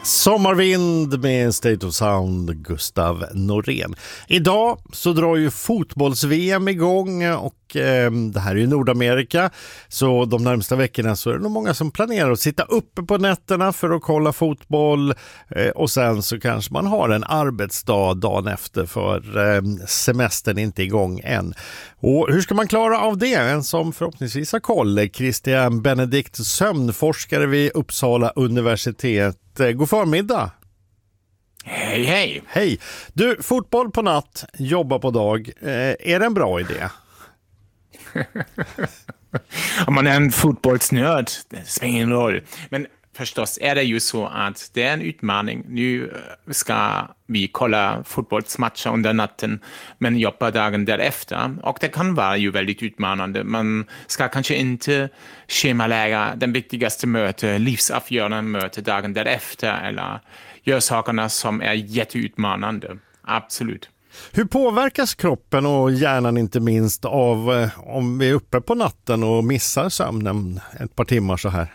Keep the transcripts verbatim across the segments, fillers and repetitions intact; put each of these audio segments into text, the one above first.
Sommarvind med State of Sound, Gustav Norén. Idag så drar ju fotbolls-V M igång och eh, det här är ju Nordamerika, så de närmsta veckorna så är det nog många som planerar att sitta uppe på nätterna för att kolla fotboll eh, och sen så kanske man har en arbetsdag dagen efter för eh, semestern är inte igång än. Och hur ska man klara av det? En som förhoppningsvis har koll, Christian Benedikt, sömnforskare vid Uppsala universitet. God förmiddag. Hej, hej. Hej. Du, fotboll på natt, jobba på dag. Eh, är det en bra idé? Om man är en fotbollsnörd, det spelar ingen roll. Men förstås är det ju så att det är en utmaning. Nu ska vi kolla fotbollsmatcher under natten, men jobba dagen därefter. Och det kan vara ju väldigt utmanande. Man ska kanske inte schemalägga den viktigaste möte, livsavgörande möte dagen därefter, eller göra sakerna som är jätteutmanande. Absolut. Hur påverkas kroppen och hjärnan inte minst av eh, om vi är uppe på natten och missar sömnen ett par timmar så här?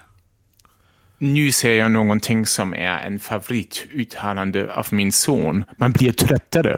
Nu ser jag någonting som är en favorituttalande av min son. Man blir tröttare.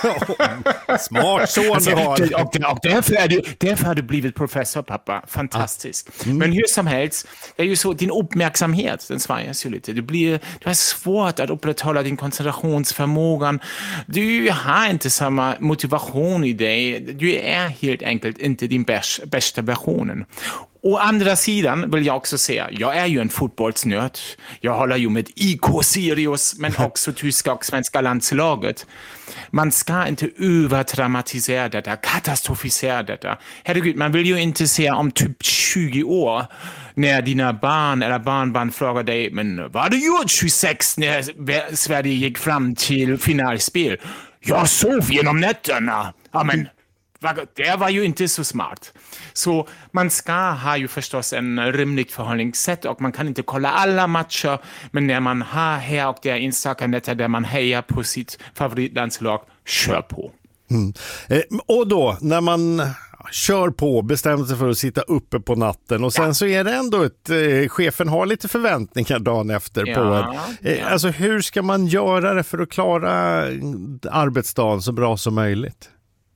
Smart son du har. Och, och därför, är du, därför har du blivit professor, pappa. Fantastiskt. Mm. Men hur som helst, det är ju så, din uppmärksamhet, den svajas ju lite. Du, blir, du har svårt att upprätthålla din koncentrationsförmågan. Du har inte samma motivation i dig. Du är helt enkelt inte din bäst, bästa versionen. Å andra sidan vill jag också säga, jag är ju en fotbollsnörd. Jag håller ju med I K Sirius, men också tyska och svenska landslaget. Man ska inte överdramatisera detta, katastrofisera detta. Herregud, man vill ju inte se om typ tjugo år när dina barn eller barnbarn frågar dig, men vad har du gjort tjugosex när Sverige gick fram till finalspel? Jag sov genom nätterna. Ja, men det var ju inte så smart. Så man ska ha ju förstås en rimligt förhållningssätt och man kan inte kolla alla matcher, men när man har här och där enstaka nätter där man hejar på sitt favoritlandslag, kör på. Mm. Eh, och då, när man kör på, bestämmer sig för att sitta uppe på natten och sen ja. så är det ändå ett, eh, chefen har lite förväntningar dagen efter ja, på en. Eh, ja. Alltså hur ska man göra det för att klara arbetsdagen så bra som möjligt?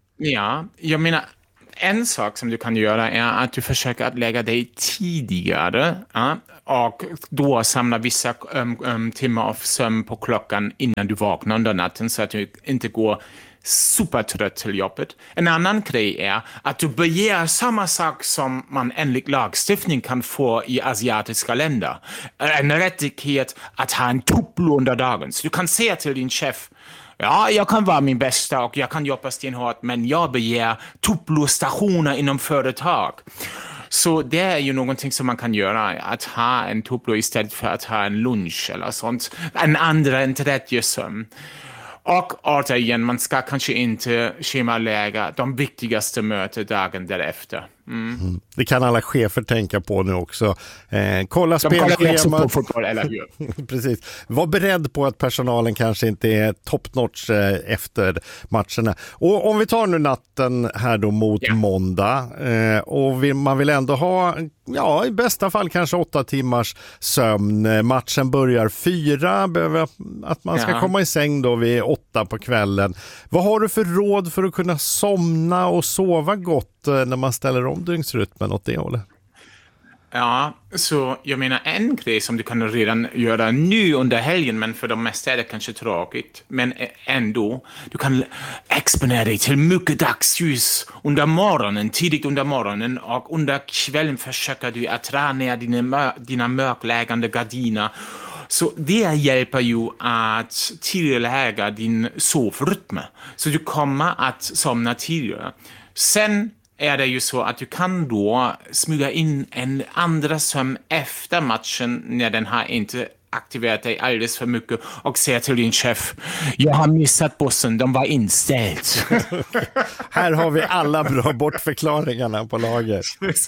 Ja, jag menar, en sak som du kan göra är att du försöker att lägga dig tidigare ja, och då samla vissa um, um, timmar av sömn på klockan innan du vaknar under natten så att du inte går supertrött till jobbet. En annan grej är att du begär samma sak som man enligt lagstiftning kan få i asiatiska länder. En rättighet att ha en tupplå under dagen. Så du kan säga till din chef, ja, jag kan vara min bästa och jag kan jobba stenhårt, men jag begär tupplå-stationer inom företag. Så det är ju någonting som man kan göra, att ha en tupplå istället för att ha en lunch eller sånt. En andra, en tredje sömn. Och återigen, man ska kanske inte schemalägga de viktigaste möten dagen därefter. Mm. Mm. Det kan alla chefer tänka på nu också. Eh, kolla spelschemat. på fotboll, eller hur? Precis. Var beredd på att personalen kanske inte är top notch eh, efter matcherna. Och om vi tar nu natten här då mot ja. måndag eh, och vill, man vill ändå ha, ja i bästa fall kanske åtta timmars sömn. Matchen börjar fyra, behöver att man ska ja. komma i säng då vid åtta på kvällen. Vad har du för råd för att kunna somna och sova gott när man ställer om dygnsrytmen åt det hållet? Ja, så jag menar en grej som du kan redan göra nu under helgen, men för de mesta är det kanske tråkigt, men ändå, du kan exponera dig till mycket dagsljus under morgonen, tidigt under morgonen, och under kvällen försöker du att dra ner dina, mör- dina mörklägande gardiner. Så det hjälper ju att tilllägga din sovrytm, så du kommer att somna tidigare. Sen är det ju så att du kan då smyga in en andra sömn efter matchen när den har inte aktiverat dig alldeles för mycket och säga till din chef, jag har missat bussen, de var inställt. Här har vi alla bra bortförklaringarna på laget.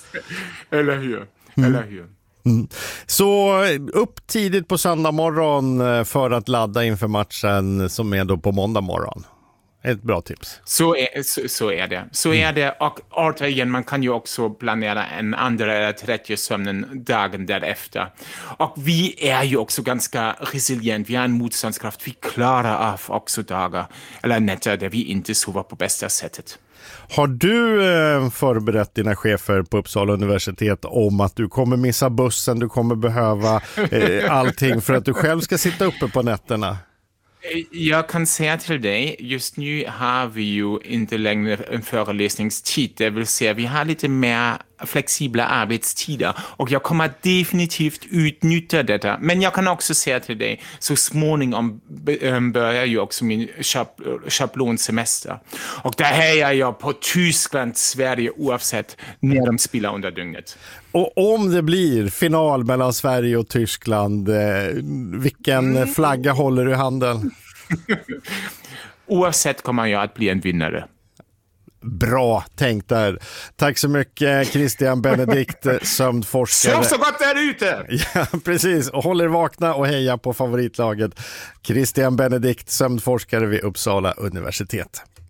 Eller hur? Eller hur? Mm. Så upp tidigt på söndag morgon för att ladda inför matchen som är då på måndag morgon. Ett bra tips. Så är, så, så är det. Så mm. är det. Och återigen, man kan ju också planera en andra eller tredje sömnen dagen därefter. Och vi är ju också ganska resilient. Vi har en motståndskraft. Vi klarar av också dagar eller nätter där vi inte sover på bästa sättet. Har du eh, förberett dina chefer på Uppsala universitet om att du kommer missa bussen, du kommer behöva eh, allting för att du själv ska sitta uppe på nätterna? Jag kan säga till dig, just nu har vi ju inte längre en föreläsningstid. Det vill säga, vi har lite mer flexibla arbetstider och jag kommer definitivt utnyttja detta. Men jag kan också säga till dig, så småningom börjar ju också min schablonsemester. Och där är jag på Tyskland, Sverige oavsett när de spelar under dygnet. Och om det blir final mellan Sverige och Tyskland, vilken mm. flagga håller du i handen? Oavsett kommer jag att bli en vinnare. Bra tänkt där. Tack så mycket Christian Benedikt, sömnforskare. Sov så gott där ute! Ja, precis. Och håll er vakna och heja på favoritlaget. Christian Benedikt, sömnforskare vid Uppsala universitet.